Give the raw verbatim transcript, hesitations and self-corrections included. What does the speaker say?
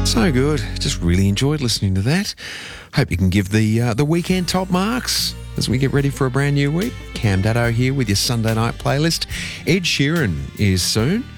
So good. Just really enjoyed listening to that. Hope you can give the uh, the weekend top marks as we get ready for a brand new week. Cam Daddo here with your Sunday night playlist. Ed Sheeran is soon.